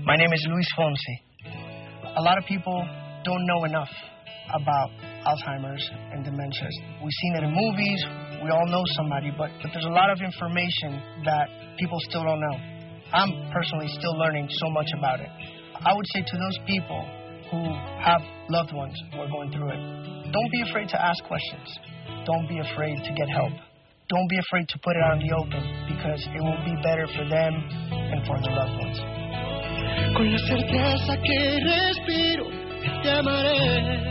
My name is Luis Fonsi. A lot of people don't know enough about Alzheimer's and dementias. We've seen it in movies, we all know somebody, but there's a lot of information that people still don't know. I'm personally still learning so much about it. I would say to those people who have loved ones who are going through it, don't be afraid to ask questions. Don't be afraid to get help. Don't be afraid to put it out in the open, because it will be better for them and for their loved ones. Con la certeza que respiro, te amaré.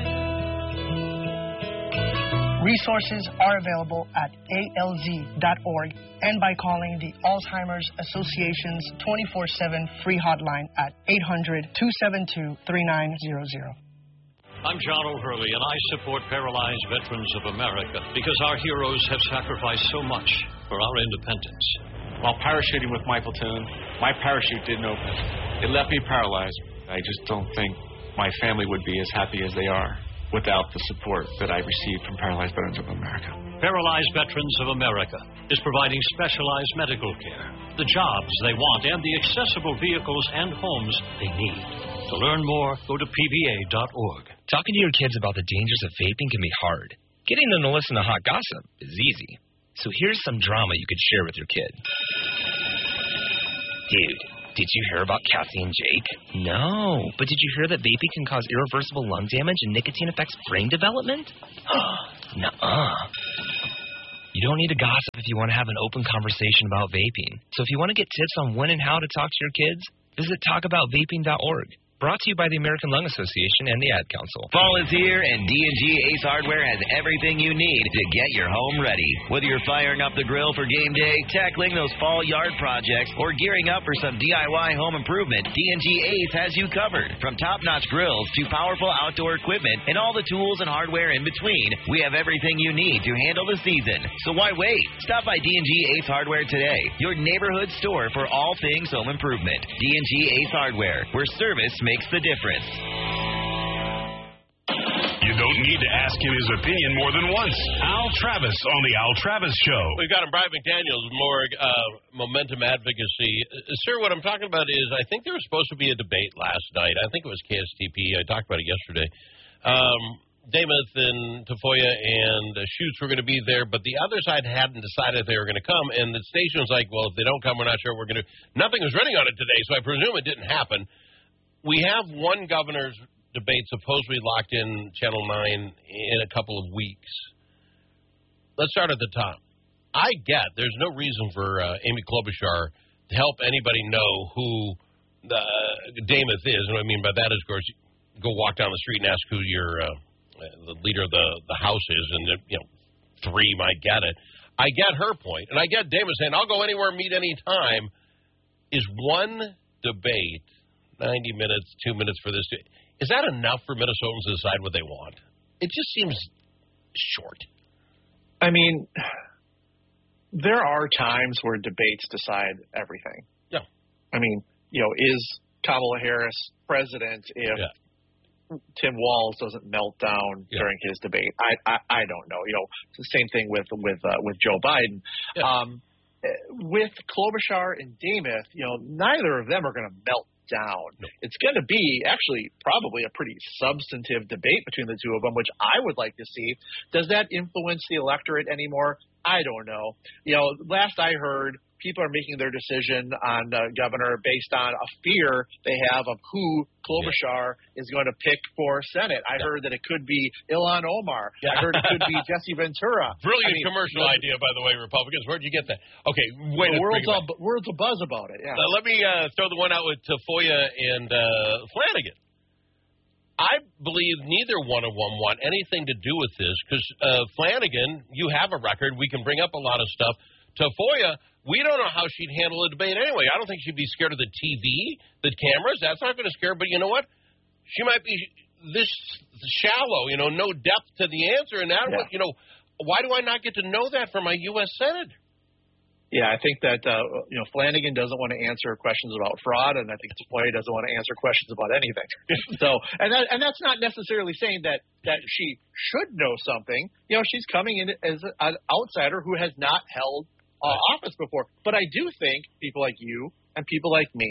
Resources are available at alz.org and by calling the Alzheimer's Association's 24/7 free hotline at 800-272-3900. I'm John O'Hurley, and I support Paralyzed Veterans of America because our heroes have sacrificed so much for our independence. While parachuting with my platoon, my parachute didn't open. It left me paralyzed. I just don't think my family would be as happy as they are without the support that I received from Paralyzed Veterans of America. Paralyzed Veterans of America is providing specialized medical care, the jobs they want, and the accessible vehicles and homes they need. To learn more, go to pva.org. Talking to your kids about the dangers of vaping can be hard. Getting them to listen to hot gossip is easy. So here's some drama you could share with your kid. Dude, did you hear about Cassie and Jake? No, but did you hear that vaping can cause irreversible lung damage and nicotine affects brain development? Nuh-uh. You don't need to gossip if you want to have an open conversation about vaping. So if you want to get tips on when and how to talk to your kids, visit talkaboutvaping.org. Brought to you by the American Lung Association and the Ad Council. Fall is here, and D&G Ace Hardware has everything you need to get your home ready. Whether you're firing up the grill for game day, tackling those fall yard projects, or gearing up for some DIY home improvement, D&G Ace has you covered. From top-notch grills to powerful outdoor equipment and all the tools and hardware in between, we have everything you need to handle the season. So why wait? Stop by D&G Ace Hardware today, your neighborhood store for all things home improvement. D&G Ace Hardware, where service makes the difference. You don't need to ask him his opinion more than once. Al Travis on the Al Travis Show. We've got him, Brian McDaniels, Morgue, Momentum Advocacy. Sir, what I'm talking about is I think there was supposed to be a debate last night. I think it was KSTP. I talked about it yesterday. Damath and Tafoya and Schutz were going to be there, but the other side hadn't decided if they were going to come, and the station was like, well, if they don't come, we're not sure we're going to. Nothing was running on it today, so I presume it didn't happen. We have one governor's debate supposedly locked in Channel 9 in a couple of weeks. Let's start at the top. I get there's no reason for Amy Klobuchar to help anybody know who Damath is. And what I mean by that is, of course, go walk down the street and ask who your the leader of the House is, and three might get it. I get her point, and I get Damath saying, I'll go anywhere, meet any time. Is one debate 90 minutes, 2 minutes for this? Is that enough for Minnesotans to decide what they want? It just seems short. I mean, there are times where debates decide everything. Yeah. I mean, is Kamala Harris president if Tim Walz doesn't melt down during his debate? I don't know. It's the same thing with Joe Biden. Yeah. With Klobuchar and Damath, neither of them are going to melt down. No. It's going to be actually probably a pretty substantive debate between the two of them, which I would like to see. Does that influence the electorate anymore? I don't know. Last I heard, people are making their decision on governor based on a fear they have of who Klobuchar is going to pick for Senate. I heard that it could be Ilhan Omar. I heard it could be Jesse Ventura. Brilliant commercial idea, by the way, Republicans. Where'd you get that? Okay, wait. World's a buzz about it. Yeah. Let me throw the one out with Tafoya and Flanagan. I believe neither one of them want anything to do with this because Flanagan, you have a record. We can bring up a lot of stuff. Tafoya, we don't know how she'd handle a debate anyway. I don't think she'd be scared of the TV, the cameras. That's not going to scare her. But you know what? She might be this shallow, no depth to the answer. And that, why do I not get to know that from my U.S. Senate? Yeah, I think that Flanagan doesn't want to answer questions about fraud, and I think Tafoya doesn't want to answer questions about anything. So, and that's not necessarily saying that she should know something. She's coming in as an outsider who has not held office before. But I do think people like you and people like me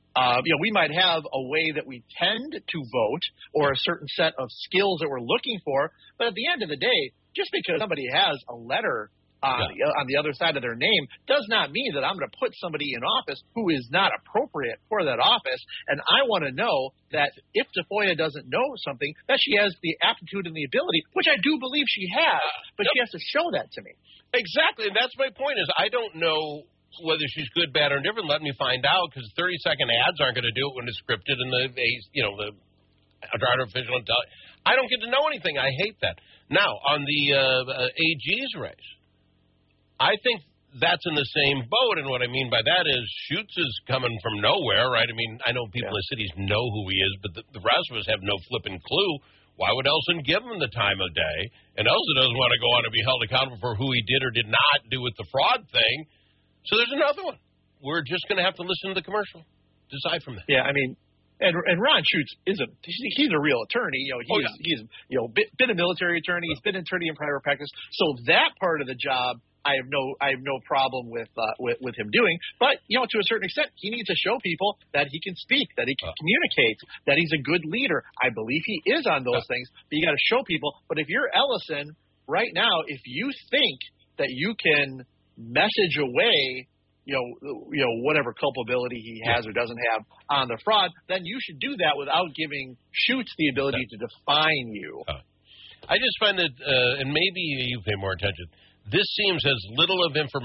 We might have a way that we tend to vote or a certain set of skills that we're looking for, but at the end of the day, just because somebody has a letter on the other side of their name does not mean that I'm going to put somebody in office who is not appropriate for that office. And I want to know that if Tafoya doesn't know something, that she has the aptitude and the ability, which I do believe she has, but she has to show that to me. Exactly, and that's my point is I don't know whether she's good, bad, or indifferent. Let me find out, because 30-second ads aren't going to do it when it's scripted and the artificial intelligence. I don't get to know anything. I hate that. Now, on the AG's race, I think that's in the same boat, and what I mean by that is Schutz is coming from nowhere, right? I mean, I know people in the cities know who he is, but the rest of us have no flipping clue. Why would Elson give him the time of day? And Elson doesn't want to go on and be held accountable for who he did or did not do with the fraud thing. So there's another one. We're just going to have to listen to the commercial, decide from that. Yeah, I mean, and Ron Schutz he's a real attorney. He's been a military attorney. He's been an attorney in private practice. So that part of the job, I have no problem with him doing. But to a certain extent, he needs to show people that he can speak, that he can communicate, that he's a good leader. I believe he is on those things. But you got to show people. But if you're Ellison right now, if you think that you can message away, whatever culpability he has or doesn't have on the fraud, then you should do that without giving Schutz the ability to define you. I just find that, and maybe you pay more attention, this seems as little of information